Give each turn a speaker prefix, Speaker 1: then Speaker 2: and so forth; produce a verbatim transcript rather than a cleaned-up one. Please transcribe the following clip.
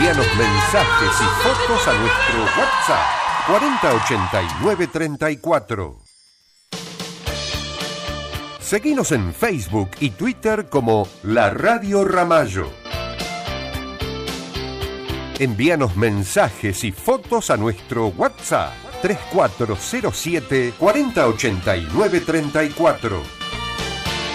Speaker 1: Envíanos mensajes y fotos a nuestro WhatsApp cuarenta ochenta y nueve treinta y cuatro. Seguinos en Facebook y Twitter como La Radio Ramallo. Envíanos mensajes y fotos a nuestro WhatsApp tres cuatro cero siete cuarenta ochenta y nueve treinta y cuatro.